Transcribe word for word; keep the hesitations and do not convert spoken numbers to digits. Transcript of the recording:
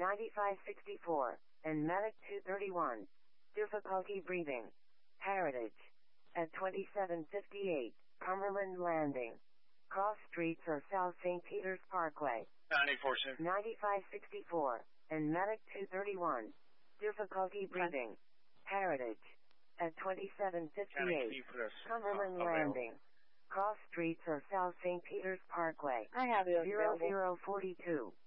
ninety-five sixty-four, and Medic two thirty-one. Difficulty breathing. Heritage. At twenty-seven fifty-eight, Cumberland Landing. Cross streets or South Saint Peter's Parkway. ninety-four seven. ninety-five sixty-four, and Medic two thirty-one. Difficulty breathing. Heritage. At twenty-seven fifty-eight, Cumberland Landing. Cross streets or South Saint Peter's Parkway. I have you zero available. zero forty-two.